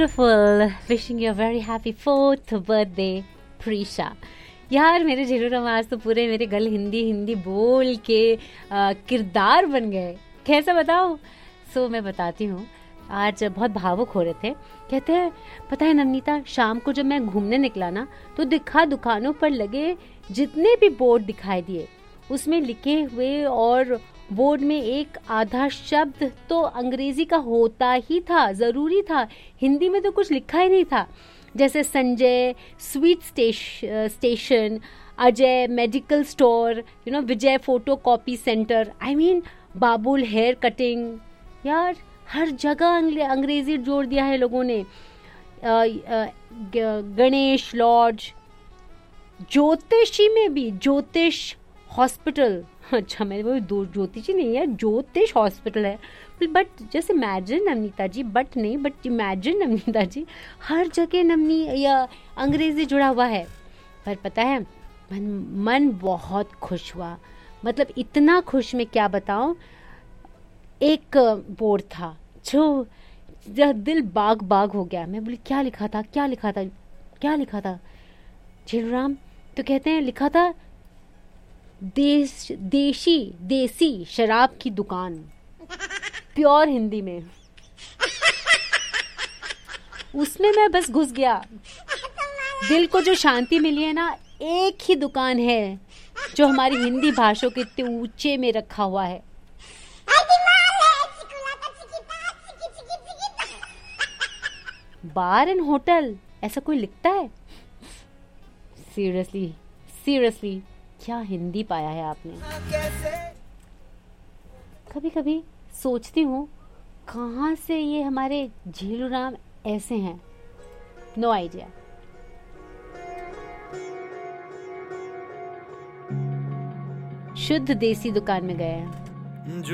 Wonderful. Wishing you a very happy 4th birthday, Prisha. यार मेरे झिलुरम आज तो पूरे मेरे गल हिंदी हिंदी बोल के किरदार बन गए। कैसे बताओ? मैं बताती हूँ। आज बहुत भावुक हो रहे थे। कहते हैं पता है नवनीता, शाम को जब मैं घूमने निकला ना तो दिखा दुकानों पर लगे जितने भी बोर्ड दिखाई दिए उसमें लिखे हुए, और बोर्ड में एक आधा शब्द तो अंग्रेजी का होता ही था, जरूरी था। हिंदी में तो कुछ लिखा ही नहीं था। जैसे Sanjay sweet station, Ajay medical store, विजय फोटो कॉपी सेंटर, बाबुल हेयर कटिंग। यार हर जगह अंग्रेजी जोड़ दिया है लोगों ने। गणेश लॉज, ज्योतिषी में भी ज्योतिष हॉस्पिटल। अच्छा, मैं वो ज्योतिषी नहीं है, ज्योतिष हॉस्पिटल है। But just imagine Navneeta ji, but नहीं बट इमेजिन नवनीता जी, हर जगह नवनी या अंग्रेजी जुड़ा हुआ है। पर पता है मन बहुत खुश हुआ, मतलब इतना खुश मैं क्या बताऊं। एक बोर्ड था जो दिल बाग बाग हो गया। मैं बोली क्या लिखा था, क्या लिखा था, क्या लिखा था झिलराम? तो कहते हैं लिखा था देसी शराब की दुकान, प्योर हिंदी में। उसमें मैं बस घुस गया। दिल को जो शांति मिली है ना, एक ही दुकान है जो हमारी हिंदी भाषा के इतने ऊंचे में रखा हुआ है। बार एंड होटल, ऐसा कोई लिखता है? सीरियसली क्या हिंदी पाया है आपने। कभी कभी सोचती हूँ कहाँ से ये हमारे झीलूराम ऐसे हैं। No idea. शुद्ध देसी दुकान में गए हैं।